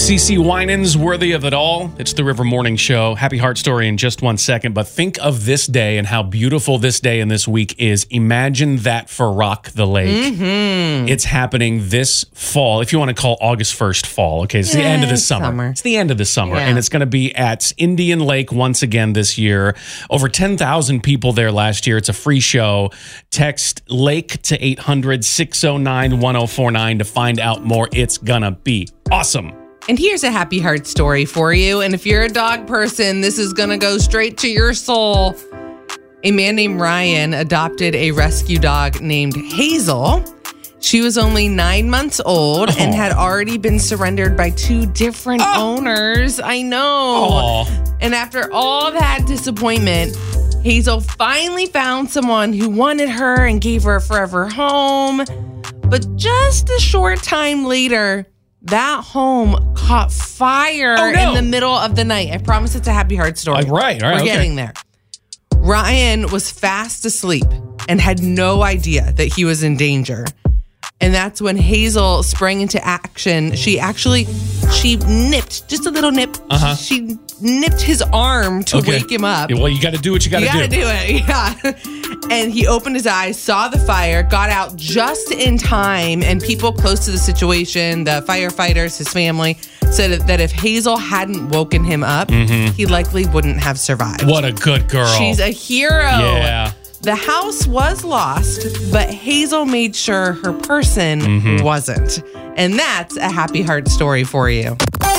CeCe Winans, Worthy of It All. It's the River Morning Show. Happy Heart Story in just 1 second, but think of this day and how beautiful this day and this week is. Imagine that for Rock the Lake. Mm-hmm. It's happening this fall, if you want to call August 1st fall. Okay, it's the end of the summer. It's the end of the summer, and it's going to be at Indian Lake once again this year. Over 10,000 people there last year. It's a free show. Text LAKE to 800-609-1049 to find out more. It's going to be awesome. And here's a happy heart story for you. And if you're a dog person, this is going to go straight to your soul. A man named Ryan adopted a rescue dog named Hazel. She was only 9 months old and had already been surrendered by 2 different owners. I know. And after all that disappointment, Hazel finally found someone who wanted her and gave her a forever home. But just a short time later, that home caught fire in the middle of the night. I promise it's a happy heart story. Right. We're getting there. Ryan was fast asleep and had no idea that he was in danger. And that's when Hazel sprang into action. She nipped, just a little nip. She nipped his arm to wake him up. Well, you got to do what you got to do. You got to do it, yeah. And he opened his eyes, saw the fire, got out just in time. And people close to the situation, the firefighters, his family, said that if Hazel hadn't woken him up, he likely wouldn't have survived. What a good girl. She's a hero. Yeah. The house was lost, but Hazel made sure her person wasn't. And that's a happy heart story for you.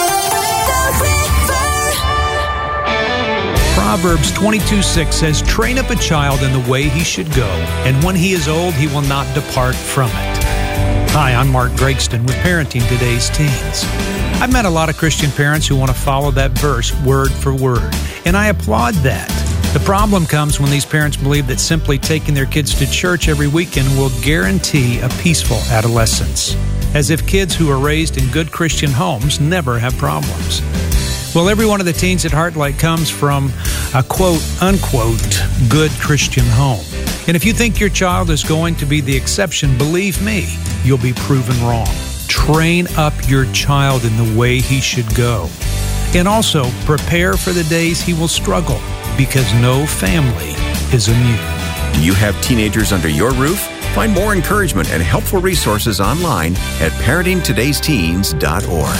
Proverbs 22:6 says, "Train up a child in the way he should go, and when he is old, he will not depart from it." Hi, I'm Mark Gregston with Parenting Today's Teens. I've met a lot of Christian parents who want to follow that verse word for word, and I applaud that. The problem comes when these parents believe that simply taking their kids to church every weekend will guarantee a peaceful adolescence, as if kids who are raised in good Christian homes never have problems. Well, every one of the teens at Heartlight comes from a quote-unquote good Christian home. And if you think your child is going to be the exception, believe me, you'll be proven wrong. Train up your child in the way he should go. And also, prepare for the days he will struggle, because no family is immune. Do you have teenagers under your roof? Find more encouragement and helpful resources online at parentingtodaysteens.org.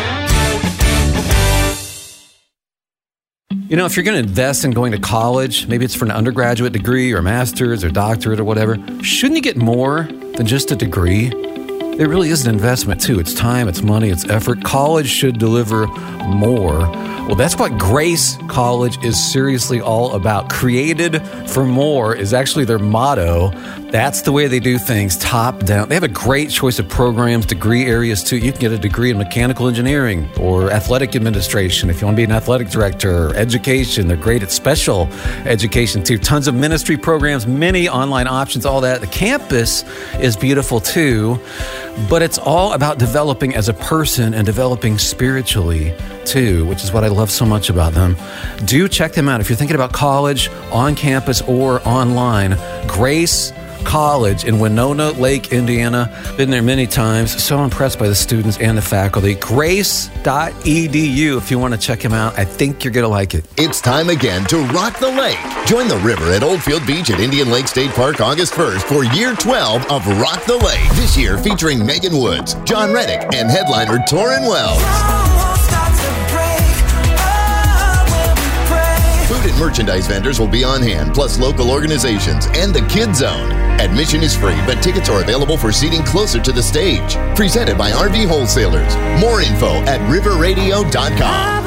You know, if you're going to invest in going to college, maybe it's for an undergraduate degree or master's or doctorate or whatever, shouldn't you get more than just a degree? It really is an investment, too. It's time, it's money, it's effort. College should deliver more. Well, that's what Grace College is seriously all about. Created for more is actually their motto. That's the way they do things, top down. They have a great choice of programs, degree areas, too. You can get a degree in mechanical engineering or athletic administration if you want to be an athletic director, or education. They're great at special education, too. Tons of ministry programs, many online options, all that. The campus is beautiful, too. But it's all about developing as a person and developing spiritually, too, which is what I love so much about them. Do check them out. If you're thinking about college, on campus, or online, Grace College in Winona Lake, Indiana. Been there many times. So impressed by the students and the faculty. Grace.edu if you want to check them out. I think you're going to like it. It's time again to rock the lake. Join the river at Oldfield Beach at Indian Lake State Park August 1st for year 12 of Rock the Lake. This year featuring Megan Woods, John Reddick, and headliner Torrin Wells. Food and merchandise vendors will be on hand, plus local organizations and the Kids Zone. Admission is free, but tickets are available for seating closer to the stage. Presented by RV Wholesalers. More info at riverradio.com.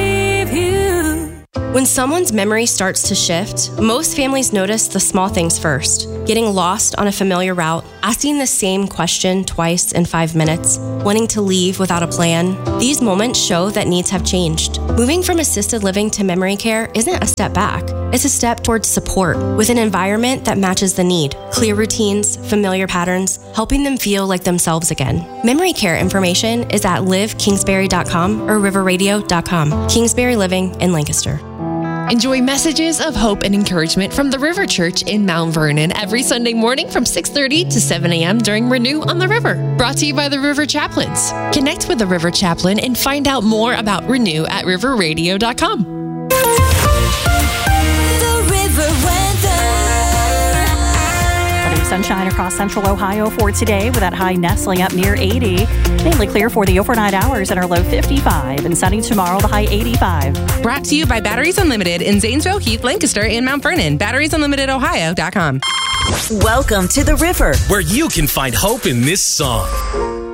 When someone's memory starts to shift, most families notice the small things first. Getting lost on a familiar route, asking the same question twice in 5 minutes, wanting to leave without a plan. These moments show that needs have changed. Moving from assisted living to memory care isn't a step back. It's a step towards support with an environment that matches the need. Clear routines, familiar patterns, helping them feel like themselves again. Memory care information is at livekingsbury.com or riverradio.com. Kingsbury Living in Lancaster. Enjoy messages of hope and encouragement from the River Church in Mount Vernon every Sunday morning from 6:30 to 7 a.m. during Renew on the River. Brought to you by the River Chaplains. Connect with the River Chaplain and find out more about Renew at riverradio.com. Sunshine across central Ohio for today with that high nestling up near 80. Mainly clear for the overnight hours and our low 55. And sunny tomorrow, the high 85. Brought to you by Batteries Unlimited in Zanesville, Heath, Lancaster, and Mount Vernon. BatteriesUnlimitedOhio.com. Welcome to the River, where you can find hope in this song.